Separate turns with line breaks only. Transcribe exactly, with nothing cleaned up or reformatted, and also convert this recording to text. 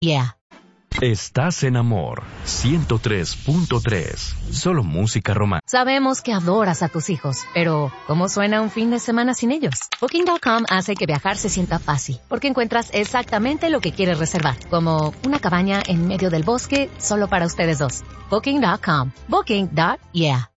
yeah.
Estás en Amor ciento tres punto tres. Solo música romántica.
Sabemos que adoras a tus hijos, pero ¿cómo suena un fin de semana sin ellos? Booking punto com hace que viajar se sienta fácil, porque encuentras exactamente lo que quieres reservar, como una cabaña en medio del bosque solo para ustedes dos. Booking punto com. Booking. Yeah.